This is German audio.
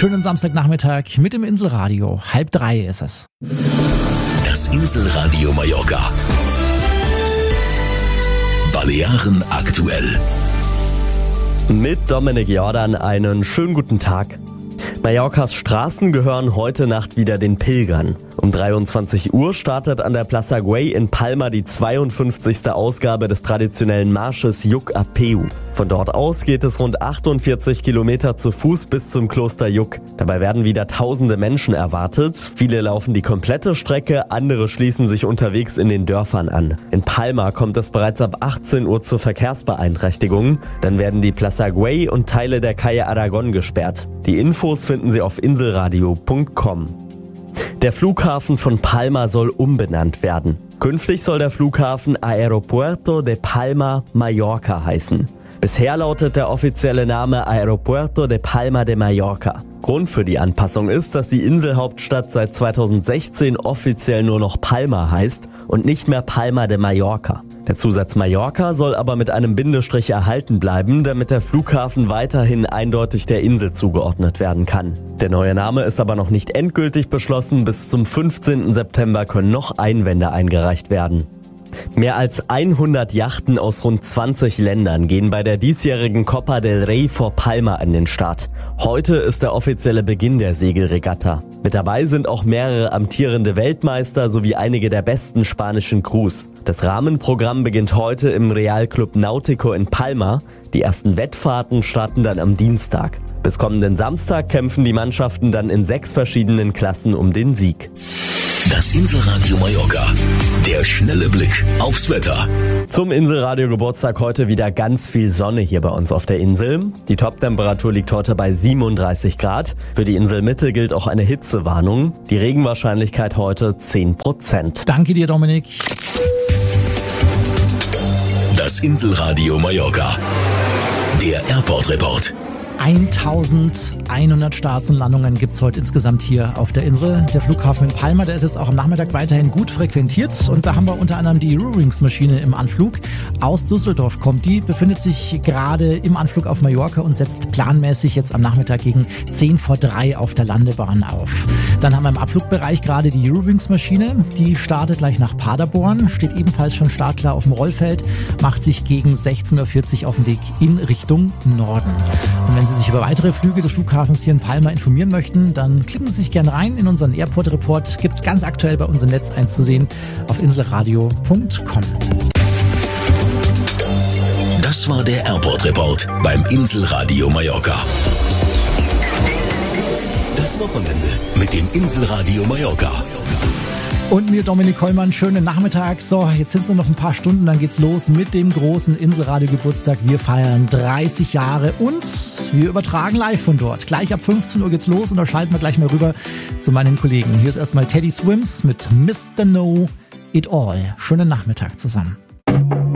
Schönen Samstagnachmittag mit dem Inselradio. 2:30 ist es. Das Inselradio Mallorca. Balearen aktuell. Mit Dominik Jordan einen schönen guten Tag. Mallorcas Straßen gehören heute Nacht wieder den Pilgern. Um 23 Uhr startet an der Plaça Güell in Palma die 52. Ausgabe des traditionellen Marsches Lluc a Peu. Von dort aus geht es rund 48 Kilometer zu Fuß bis zum Kloster Lluc. Dabei werden wieder tausende Menschen erwartet. Viele laufen die komplette Strecke, andere schließen sich unterwegs in den Dörfern an. In Palma kommt es bereits ab 18 Uhr zur Verkehrsbeeinträchtigung. Dann werden die Plaça Güell und Teile der Calle Aragon gesperrt. Die Infos finden Sie auf inselradio.com. Der Flughafen von Palma soll umbenannt werden. Künftig soll der Flughafen Aeropuerto de Palma Mallorca heißen. Bisher lautet der offizielle Name Aeropuerto de Palma de Mallorca. Grund für die Anpassung ist, dass die Inselhauptstadt seit 2016 offiziell nur noch Palma heißt und nicht mehr Palma de Mallorca. Der Zusatz Mallorca soll aber mit einem Bindestrich erhalten bleiben, damit der Flughafen weiterhin eindeutig der Insel zugeordnet werden kann. Der neue Name ist aber noch nicht endgültig beschlossen. Bis zum 15. September können noch Einwände eingereicht werden. Mehr als 100 Yachten aus rund 20 Ländern gehen bei der diesjährigen Copa del Rey vor Palma an den Start. Heute ist der offizielle Beginn der Segelregatta. Mit dabei sind auch mehrere amtierende Weltmeister sowie einige der besten spanischen Crews. Das Rahmenprogramm beginnt heute im Real Club Náutico in Palma. Die ersten Wettfahrten starten dann am Dienstag. Bis kommenden Samstag kämpfen die Mannschaften dann in 6 verschiedenen Klassen um den Sieg. Das Inselradio Mallorca. Der schnelle Blick aufs Wetter. Zum Inselradio Geburtstag heute wieder ganz viel Sonne hier bei uns auf der Insel. Die Toptemperatur liegt heute bei 37 Grad. Für die Inselmitte gilt auch eine Hitzewarnung. Die Regenwahrscheinlichkeit heute 10%. Danke dir, Dominik. Das Inselradio Mallorca. Der Airport Report. 1100 Starts und Landungen gibt's heute insgesamt hier auf der Insel. Der Flughafen in Palma, der ist jetzt auch am Nachmittag weiterhin gut frequentiert. Und da haben wir unter anderem die Eurowings-Maschine im Anflug. Aus Düsseldorf kommt die, befindet sich gerade im Anflug auf Mallorca und setzt planmäßig jetzt am Nachmittag gegen 2:10 auf der Landebahn auf. Dann haben wir im Abflugbereich gerade die Eurowings-Maschine. Die startet gleich nach Paderborn, steht ebenfalls schon startklar auf dem Rollfeld, macht sich gegen 16:40 auf den Weg in Richtung Norden. Und wenn Sie sich über weitere Flüge des Flughafens hier in Palma informieren möchten, dann klicken Sie sich gerne rein in unseren Airport Report. Gibt's ganz aktuell bei uns im Netz einzusehen auf inselradio.com. Das war der Airport Report beim Inselradio Mallorca. Das Wochenende mit dem Inselradio Mallorca. Und mir, Dominik Kollmann, schönen Nachmittag. So, jetzt sind es noch ein paar Stunden, dann geht's los mit dem großen Inselradio-Geburtstag. Wir feiern 30 Jahre und wir übertragen live von dort. Gleich ab 15 Uhr geht's los und da schalten wir gleich mal rüber zu meinen Kollegen. Hier ist erstmal Teddy Swims mit Mr. Know It All. Schönen Nachmittag zusammen.